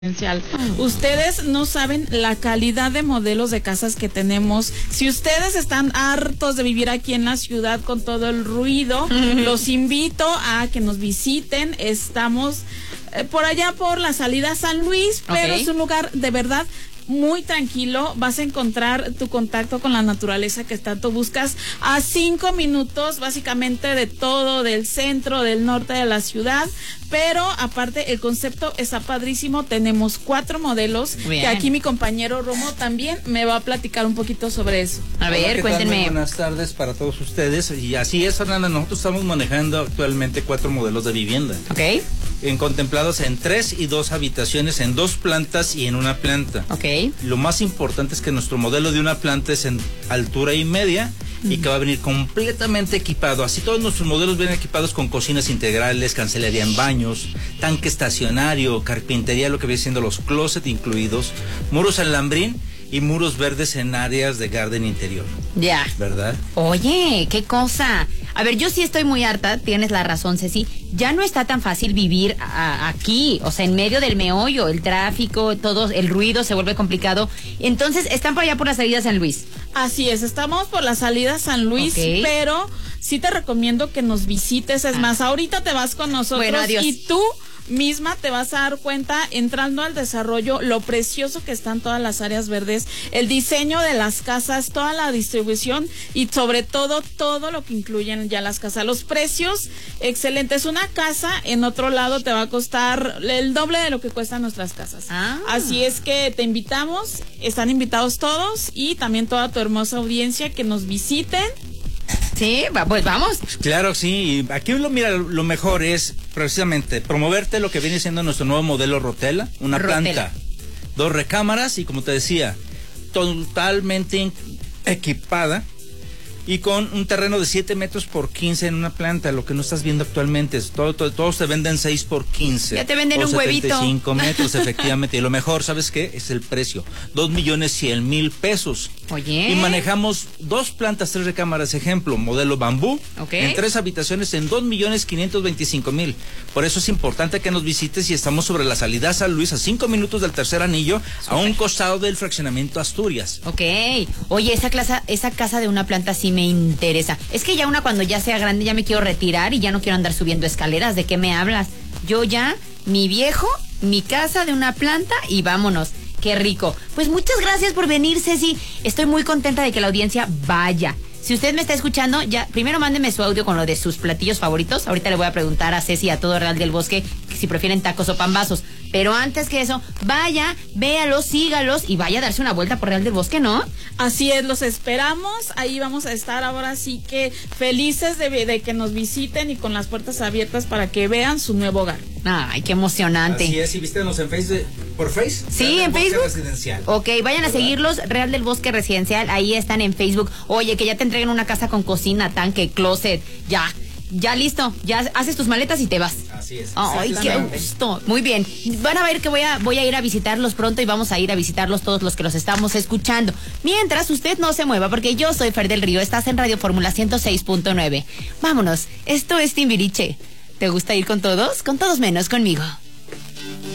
Ustedes no saben la calidad de modelos de casas que tenemos. Si ustedes están hartos de vivir aquí en la ciudad con todo el ruido, los invito a que nos visiten. Estamos por allá por la salida San Luis, pero es un lugar de verdad muy tranquilo. Vas a encontrar tu contacto con la naturaleza que tanto buscas a 5 minutos básicamente de todo, del centro, del norte de la ciudad. Pero aparte el concepto está padrísimo. Tenemos 4 modelos. Bien. Que aquí mi compañero Romo también me va a platicar un poquito sobre eso. A ver, cuéntenme. Buenas tardes para todos ustedes. Y así es, Fernanda, nosotros estamos manejando actualmente 4 modelos de vivienda. Contemplados en 3 y 2 habitaciones, en 2 plantas y en una planta. Lo más importante es que nuestro modelo de una planta es en altura y media y que va a venir completamente equipado. Así todos nuestros modelos vienen equipados con cocinas integrales, cancelería en baños, tanque estacionario, carpintería, lo que viene siendo los closets incluidos, muros alambrín y muros verdes en áreas de garden interior. Ya. ¿Verdad? Oye, qué cosa. A ver, yo sí estoy muy harta, tienes la razón, Ceci. Ya no está tan fácil vivir aquí, o sea, en medio del meollo, el tráfico, todo, el ruido se vuelve complicado. Entonces, están por allá por la salida San Luis. Así es, estamos por la salida San Luis, pero sí te recomiendo que nos visites. Es más, ahorita te vas con nosotros. Bueno, adiós. Y tú misma te vas a dar cuenta, entrando al desarrollo, lo precioso que están todas las áreas verdes, el diseño de las casas, toda la distribución y sobre todo lo que incluyen ya las casas. Los precios excelentes. Una casa en otro lado te va a costar el doble de lo que cuestan nuestras casas. Así es que te invitamos, están invitados todos y también toda tu hermosa audiencia que nos visiten. Sí, pues vamos. Claro, sí. Aquí lo mejor es precisamente promoverte lo que viene siendo nuestro nuevo modelo Rotela, una planta, 2 recámaras y, como te decía, totalmente equipada y con un terreno de 7 metros por 15 en una planta, lo que no estás viendo actualmente. Todos te venden 6 por 15. Ya te venden un huevito. 75 metros, efectivamente. Y lo mejor, ¿sabes qué? Es el precio. 2,100,000 pesos. Oye. Y manejamos 2 plantas, 3 recámaras, ejemplo, modelo bambú, en 3 habitaciones en 2,525,000. Por eso es importante que nos visites y estamos sobre la salida San Luis, a 5 minutos del tercer anillo, a un costado del fraccionamiento Asturias. Oye, esa casa de una planta sí me interesa. Es que ya cuando ya sea grande ya me quiero retirar y ya no quiero andar subiendo escaleras. ¿De qué me hablas? Yo ya, mi viejo, mi casa de una planta y vámonos. Qué rico. Pues muchas gracias por venir, Ceci. Estoy muy contenta de que la audiencia vaya. Si usted me está escuchando, ya primero mándeme su audio con lo de sus platillos favoritos. Ahorita le voy a preguntar a Ceci y a todo Real del Bosque si prefieren tacos o pambazos. Pero antes que eso, vaya, véalos, sígalos y vaya a darse una vuelta por Real del Bosque, ¿no? Así es, los esperamos. Ahí vamos a estar ahora sí que felices de que nos visiten y con las puertas abiertas para que vean su nuevo hogar. Ay, qué emocionante. Así es, y vístenos en Facebook, ¿por Face? Sí, en Facebook. Residencial. Vayan a seguirlos, Real del Bosque Residencial, ahí están en Facebook. Oye, que ya te entreguen una casa con cocina, tanque, closet, ya listo, ya haces tus maletas y te vas. Así es. Ay, qué gusto. Muy bien. Van a ver que voy a ir a visitarlos pronto y vamos a ir a visitarlos todos los que los estamos escuchando. Mientras, usted no se mueva porque yo soy Fer del Río, estás en Radio Fórmula 106.9. Vámonos, esto es Timbiriche. ¿Te gusta ir con todos? Con todos menos conmigo.